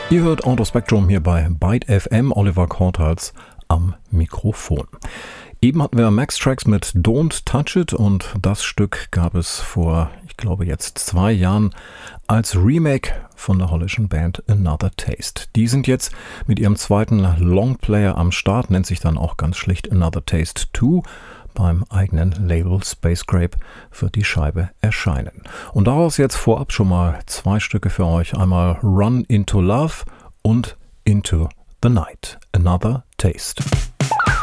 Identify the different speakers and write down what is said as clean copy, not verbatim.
Speaker 1: Ihr hört Auto Spectrum hier bei Byte FM, Oliver Korthals am Mikrofon. Eben hatten wir Max Trax mit Don't Touch It und das Stück gab es vor, ich glaube jetzt 2 Jahren als Remake von der holländischen Band Another Taste. Die sind jetzt mit ihrem zweiten Longplayer am Start, nennt sich dann auch ganz schlicht Another Taste 2. Beim eigenen Label Space Grape wird die Scheibe erscheinen. Und daraus jetzt vorab schon mal 2 Stücke für euch. Einmal Run Into Love und Into the Night. Another Taste.